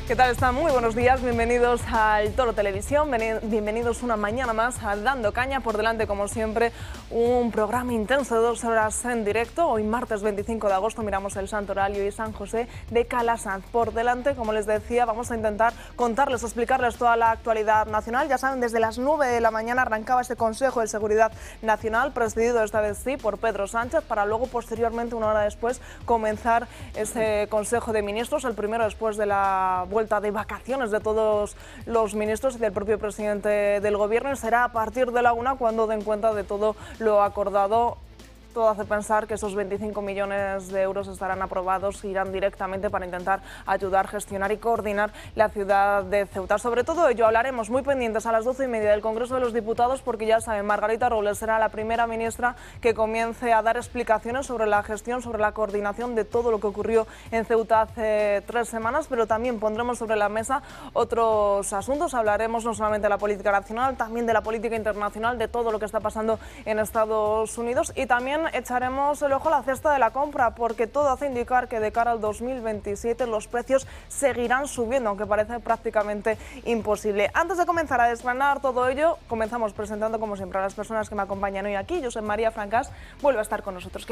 ¿Qué tal están? Muy buenos días, bienvenidos al Toro Televisión, bienvenidos una mañana más a Dando Caña. Por delante, como siempre, un programa intenso de 2 horas en directo. Hoy, martes 25 de agosto, miramos el Santoral y San José de Calasanz. Por delante, como les decía, vamos a intentar contarles, explicarles toda la actualidad nacional. Ya saben, desde las 9 de la mañana arrancaba ese Consejo de Seguridad Nacional, presidido esta vez sí por Pedro Sánchez, para luego, posteriormente, una hora después, comenzar ese Consejo de Ministros, el primero después de la vuelta de vacaciones de todos los ministros y del propio presidente del gobierno, y será a partir de la 1 cuando den cuenta de todo lo acordado. Todo hace pensar que esos 25 millones de euros estarán aprobados e irán directamente para intentar ayudar, gestionar y coordinar la ciudad de Ceuta. Sobre todo ello hablaremos muy pendientes a las 12:30 del Congreso de los Diputados, porque ya saben, Margarita Robles será la primera ministra que comience a dar explicaciones sobre la gestión, sobre la coordinación de todo lo que ocurrió en Ceuta hace 3 semanas, pero también pondremos sobre la mesa otros asuntos. Hablaremos no solamente de la política nacional, también de la política internacional, de todo lo que está pasando en Estados Unidos, y también echaremos el ojo a la cesta de la compra, porque todo hace indicar que de cara al 2027 los precios seguirán subiendo, aunque parece prácticamente imposible. Antes de comenzar a desgranar todo ello, comenzamos presentando como siempre a las personas que me acompañan hoy aquí. Josep María Francas vuelve a estar con nosotros.